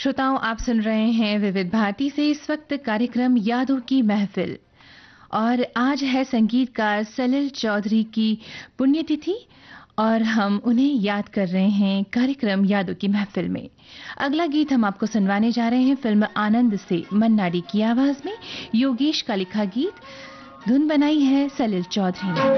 श्रोताओं, आप सुन रहे हैं विविध भारती से इस वक्त कार्यक्रम यादों की महफिल। और आज है संगीतकार सलिल चौधरी की पुण्यतिथि और हम उन्हें याद कर रहे हैं कार्यक्रम यादों की महफिल में। अगला गीत हम आपको सुनवाने जा रहे हैं फिल्म आनंद से, मन्ना डे की आवाज में योगेश का लिखा गीत। धुन बनाई है सलिल चौधरी ने।